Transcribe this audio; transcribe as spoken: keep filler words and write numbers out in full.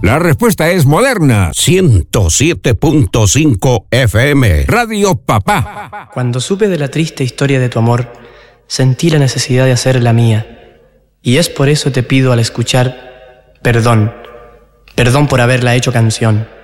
La respuesta es Moderna. ciento siete punto cinco F M. Radio Papá. Cuando supe de la triste historia de tu amor, sentí la necesidad de hacer la mía. Y es por eso te pido al escuchar, perdón. Perdón por haberla hecho canción.